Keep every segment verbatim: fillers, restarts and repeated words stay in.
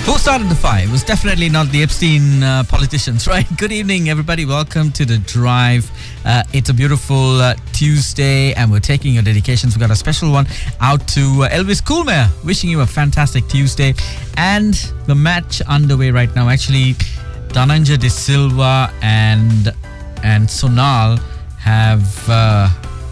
Who started the fire? It was definitely not the Epstein uh, politicians, right? Good evening, everybody. Welcome to The Drive. Uh, it's a beautiful uh, Tuesday, and we're taking your dedications. We've got a special one out to uh, Elvis Coolmare, wishing you a fantastic Tuesday. And the match underway right now. Actually, Dhananjay De Silva and, and Sonal have... Uh,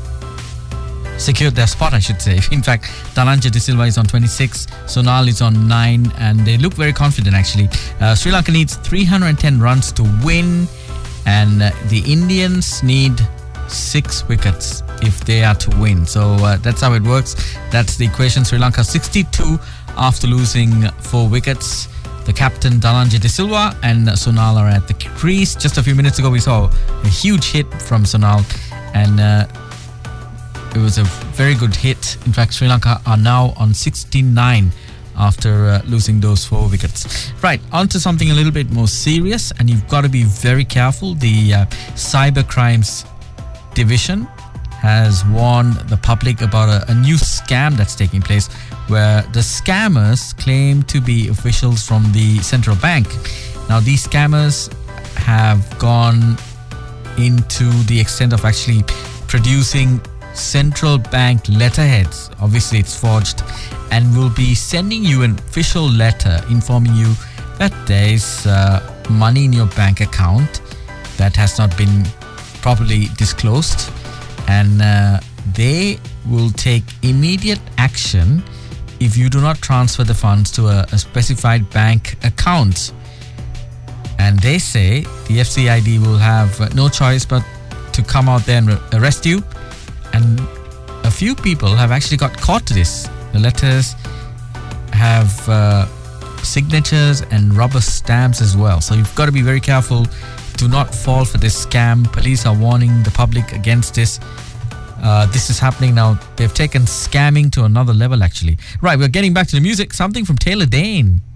secured their spot, I should say. In fact, Dhananjay De Silva is on twenty-six, Sonal is on nine, and they look very confident, actually. Uh, Sri Lanka needs three hundred ten runs to win, and uh, the Indians need six wickets if they are to win. So uh, that's how it works. That's the equation. Sri Lanka sixty-two after losing four wickets. The captain, Dhananjay De Silva, and Sonal are at the crease. Just a few minutes ago, we saw a huge hit from Sonal, and uh, it was a very good hit. In fact, Sri Lanka are now on sixty-nine after uh, losing those four wickets. Right, on to something a little bit more serious, and you've got to be very careful. The uh, Cyber Crimes Division has warned the public about a, a new scam that's taking place, where the scammers claim to be officials from the central bank. Now, these scammers have gone into the extent of actually producing central bank letterheads. Obviously, it's forged, and will be sending you an official letter informing you that there is uh, money in your bank account that has not been properly disclosed, and uh, they will take immediate action if you do not transfer the funds to a, a specified bank account. And they say the F C I D will have uh, no choice but to come out there and arrest you. And a few people have actually got caught to this. The letters have uh, signatures and rubber stamps as well. So you've got to be very careful. Do not fall for this scam. Police are warning the public against this. Uh, this is happening now. They've taken scamming to another level, actually. Right, we're getting back to the music. Something from Taylor Dayne.